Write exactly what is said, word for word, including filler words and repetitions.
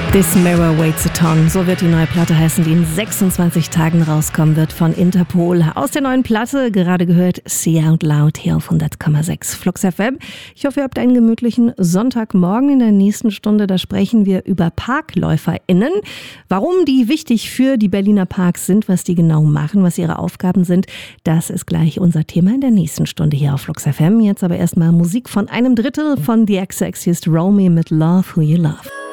This Mirror Weighs a Ton, so wird die neue Platte heißen, die in sechsundzwanzig Tagen rauskommen wird von Interpol. Aus der neuen Platte gerade gehört See Out Loud hier auf hundert Komma sechs Flux F M. Ich hoffe, ihr habt einen gemütlichen Sonntagmorgen. In der nächsten Stunde, da sprechen wir über ParkläuferInnen. Warum die wichtig für die Berliner Parks sind, was die genau machen, was ihre Aufgaben sind, das ist gleich unser Thema in der nächsten Stunde hier auf Flux F M. Jetzt aber erstmal Musik von einem Drittel von The Exorcist, Romy mit Love Who You Love.